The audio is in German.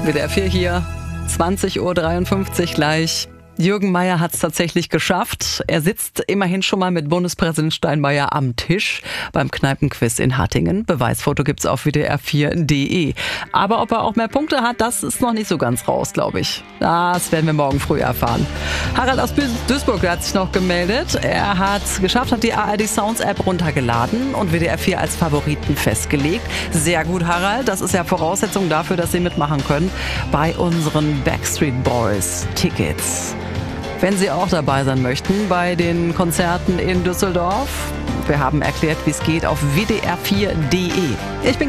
WDR 4 hier, 20:53 Uhr gleich. Jürgen Mayer hat es tatsächlich geschafft. Er sitzt immerhin schon mal mit Bundespräsident Steinmeier am Tisch beim Kneipenquiz in Hattingen. Beweisfoto gibt's auf wdr4.de. Aber ob er auch mehr Punkte hat, das ist noch nicht so ganz raus, glaube ich. Das werden wir morgen früh erfahren. Harald aus Duisburg, der hat sich noch gemeldet. Er hat es geschafft, hat die ARD Sounds App runtergeladen und WDR 4 als Favoriten festgelegt. Sehr gut, Harald. Das ist ja Voraussetzung dafür, dass Sie mitmachen können bei unseren Backstreet Boys Tickets. Wenn Sie auch dabei sein möchten bei den Konzerten in Düsseldorf, wir haben erklärt, wie es geht auf wdr4.de. Ich bin